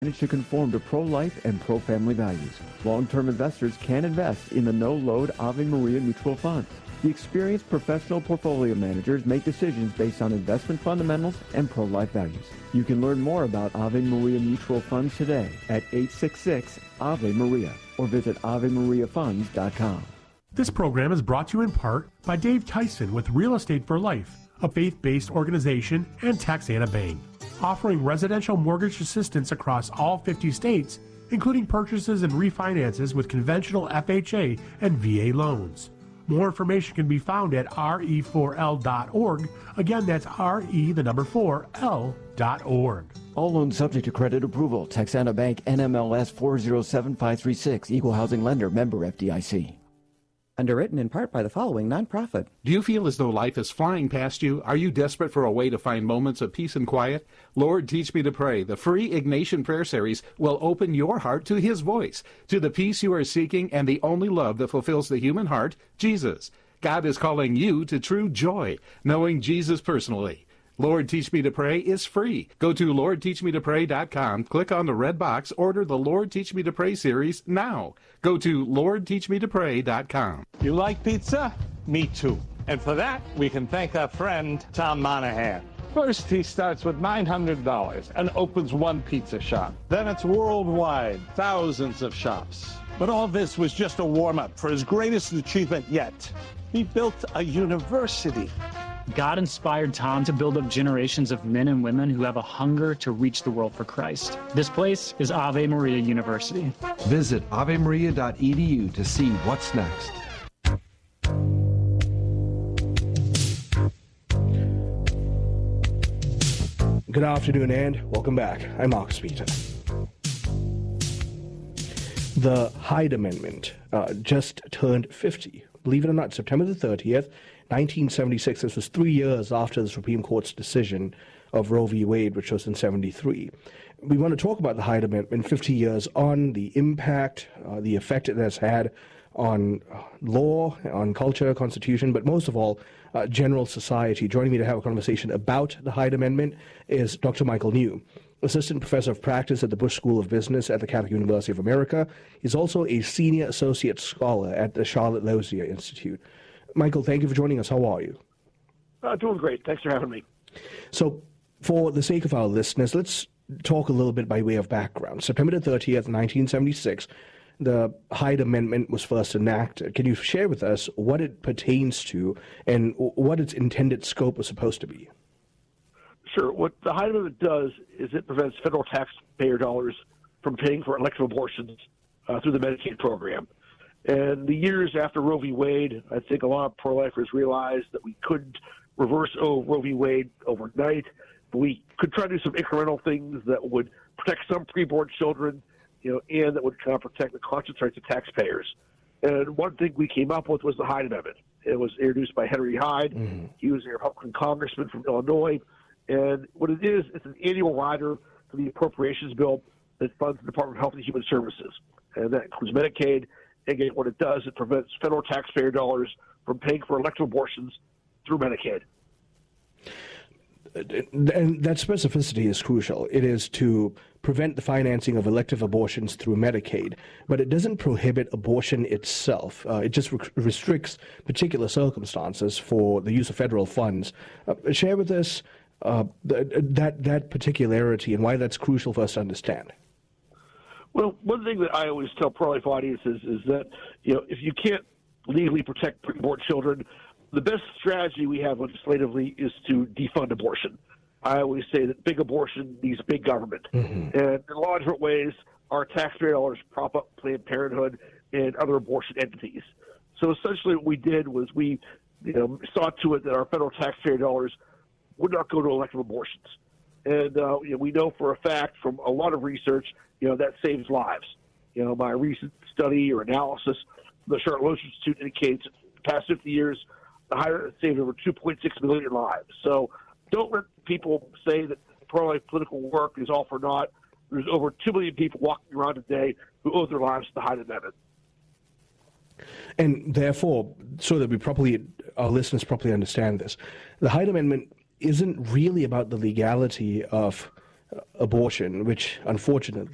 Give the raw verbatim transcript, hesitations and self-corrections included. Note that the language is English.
to conform to pro-life and pro-family values. Long-term investors can invest in the no-load Ave Maria mutual funds. The experienced professional portfolio managers make decisions based on investment fundamentals and pro-life values. You can learn more about Ave Maria mutual funds today at eight six six Ave Maria or visit ave maria funds dot com. This program is brought to you in part by Dave Tyson with Real Estate for Life, a faith-based organization, and Texana Bank, offering residential mortgage assistance across all fifty states, including purchases and refinances with conventional F H A and V A loans. More information can be found at R E four L dot org. Again, that's R E, the number four, L dot org. All loans subject to credit approval. Texana Bank, N M L S four zero seven five three six, Equal Housing Lender, member F D I C. Underwritten in part by the following nonprofit. Do you feel as though life is flying past you? Are you desperate for a way to find moments of peace and quiet? Lord, Teach Me to Pray, the free Ignatian Prayer Series, will open your heart to His voice, to the peace you are seeking and the only love that fulfills the human heart, Jesus. God is calling you to true joy, knowing Jesus personally. Lord, Teach Me to Pray is free. Go to lord teach me to pray dot com, click on the red box, order the Lord Teach Me to Pray series now. Go to lord teach me to pray dot com. You like pizza? Me too. And for that, we can thank our friend, Tom Monahan. First, he starts with nine hundred dollars and opens one pizza shop. Then it's worldwide, thousands of shops. But all this was just a warm-up for his greatest achievement yet. He built a university. God inspired Tom to build up generations of men and women who have a hunger to reach the world for Christ. This place is Ave Maria University. Visit ave maria dot e d u to see what's next. Good afternoon and welcome back. I'm Mark Speeter. The Hyde Amendment uh, just turned fifty. Believe it or not, September the thirtieth, nineteen seventy-six. This was three years after the Supreme Court's decision of Roe v. Wade, which was in seventy-three. We want to talk about the Hyde Amendment fifty years on, the impact, uh, the effect it has had on law, on culture, constitution, but most of all, uh, general society. Joining me to have a conversation about the Hyde Amendment is Doctor Michael New, Assistant Professor of Practice at the Bush School of Business at the Catholic University of America. He's also a Senior Associate Scholar at the Charlotte Lozier Institute. Michael, thank you for joining us. How are you? Uh, doing great. Thanks for having me. So, for the sake of our listeners, let's talk a little bit by way of background. September the thirtieth, nineteen seventy-six, the Hyde Amendment was first enacted. Can you share with us what it pertains to and what its intended scope was supposed to be? Sure. What the Hyde Amendment does is it prevents federal taxpayer dollars from paying for elective abortions uh, through the Medicaid program. And the years after Roe v. Wade, I think a lot of pro-lifers realized that we couldn't reverse oh, Roe v. Wade overnight. But we could try to do some incremental things that would protect some preborn children, you know, and that would kind of protect the conscience rights of taxpayers. And one thing we came up with was the Hyde Amendment. It was introduced by Henry Hyde. Mm-hmm. He was a Republican congressman from Illinois. And what it is, it's an annual rider for the appropriations bill that funds the Department of Health and Human Services. And that includes Medicaid. Again, what it does, it prevents federal taxpayer dollars from paying for elective abortions through Medicaid. And that specificity is crucial. It is to prevent the financing of elective abortions through Medicaid, but it doesn't prohibit abortion itself. Uh, it just re- restricts particular circumstances for the use of federal funds. Uh, share with us uh, th- that that particularity and why that's crucial for us to understand. Well, one thing that I always tell pro-life audiences is that, you know, if you can't legally protect preborn children, the best strategy we have legislatively is to defund abortion. I always say that big abortion needs big government. Mm-hmm. And in a lot of different ways, our taxpayer dollars prop up Planned Parenthood and other abortion entities. So essentially what we did was we, you know, saw to it that our federal taxpayer dollars would not go to elective abortions. And uh, you know, we know for a fact from a lot of research, you know, that saves lives. You know, my recent study or analysis from the Charlotte Lozier Institute indicates the past fifty years, the Hyde saved over two point six million lives. So don't let people say that pro-life political work is all for naught. There's over two million people walking around today who owe their lives to the Hyde Amendment. And therefore, so that we properly, our listeners properly understand this, the Hyde Amendment isn't really about the legality of abortion, which unfortunately